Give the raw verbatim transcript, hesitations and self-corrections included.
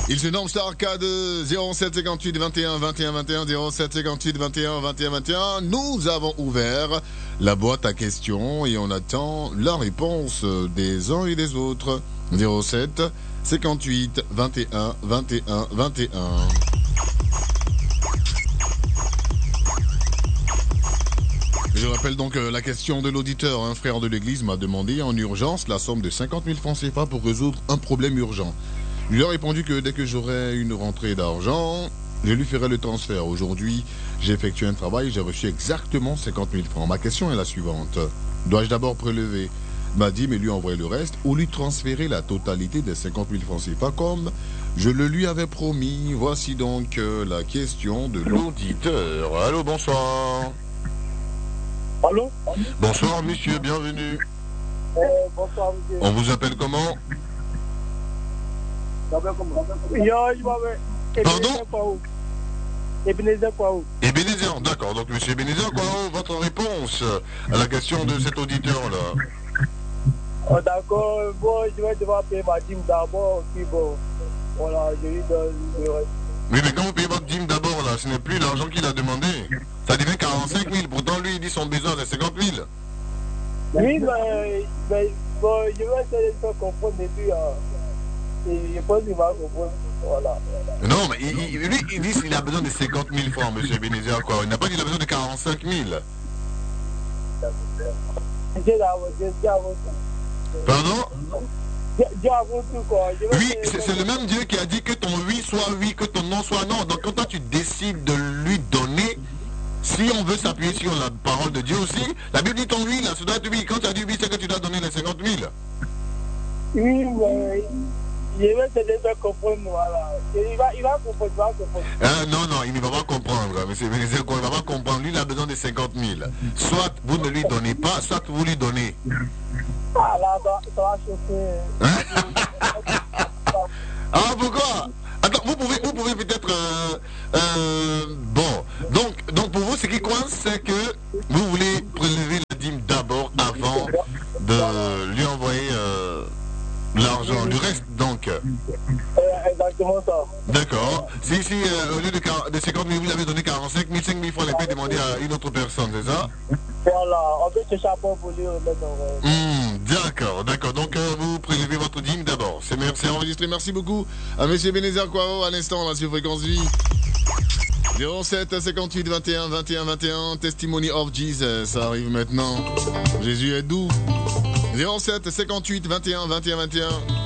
Il se nomme Star K de zéro sept cinquante-huit vingt et un vingt et un vingt et un zéro sept cinquante-huit vingt et un vingt et un vingt et un. Nous avons ouvert la boîte à questions et on attend la réponse des uns et des autres. zéro sept cinquante-huit vingt et un vingt et un vingt et un. Je rappelle donc euh, la question de l'auditeur. Un frère de l'église m'a demandé en urgence la somme de cinquante mille francs C F A pour résoudre un problème urgent. Je lui ai répondu que dès que j'aurai une rentrée d'argent, je lui ferai le transfert. Aujourd'hui, j'ai effectué un travail et j'ai reçu exactement cinquante mille francs. Ma question est la suivante. Dois-je d'abord prélever ma dîme et lui envoyer le reste ou lui transférer la totalité des cinquante mille francs C F A comme je le lui avais promis? Voici donc euh, la question de l'auditeur. Allô, bonsoir. Allô? Bonsoir, monsieur, bienvenue. Euh, bonsoir, monsieur. On vous appelle comment? Pardon? Ebenezer Kwao. Ebenezer, d'accord. Donc, monsieur Ebenezer Kwao, votre réponse à la question de cet auditeur-là. Oh, d'accord. Bon, je vais devoir payer ma dîme d'abord. Puis bon, voilà, je lui donne le reste. Oui, mais quand vous payez votre dîme d'abord, là, ce n'est plus l'argent qu'il a demandé. Ça devient quarante-cinq mille. Pourtant, lui, il dit son besoin, c'est cinquante mille. Oui, mais, mais bon, je vais essayer de faire comprendre et puis, euh, et je pense qu'il va comprendre. Voilà. Non, mais il, il, lui, il dit qu'il a besoin de cinquante mille francs, monsieur Ebenezer, quoi. Il n'a pas dit qu'il a besoin de quarante-cinq mille. Pardon? Dieu avant tout, quoi. Oui, c'est le même Dieu qui a dit que ton oui soit oui, que ton non soit non. Donc quand toi tu décides de lui donner, si on veut s'appuyer sur la parole de Dieu aussi, la Bible dit ton oui, là, ça doit être oui. Quand tu as dit oui, c'est que tu dois donner les cinquante mille. Oui, mais je vais te laisser comprendre, voilà. Il va, il va comprendre, il va comprendre. Ah, non, non, il ne va pas comprendre, monsieur Ebenezer, il ne va pas comprendre. Lui, il a besoin de cinquante mille. Soit vous ne lui donnez pas, soit vous lui donnez. Ah là, ça, ça va chauffer. Ah, pourquoi? Attends, vous pouvez, vous pouvez peut-être... Euh, euh, bon, donc, donc pour vous, ce qui coince, c'est que vous voulez prélever la dîme d'abord avant de lui envoyer euh, l'argent, du reste, donc. Euh, exactement ça. D'accord. Si, si euh, au lieu de, de cinquante mille, vous avez donné quarante-cinq mille, cinq mille francs, les payer demander à une autre personne, c'est ça? Voilà, en fait, ce chapeau pour lui remettre en vrai. Mmh, d'accord, d'accord. Donc, euh, vous prélevez votre dîme d'abord. C'est enregistré. Merci beaucoup à M. Ebenezer Kwao à l'instant, là, sur Fréquence Vie. zéro sept cinquante-huit vingt et un vingt et un vingt et un, Testimony of Jesus, ça arrive maintenant. Jésus est doux. zéro sept cinquante-huit vingt et un vingt et un vingt et un.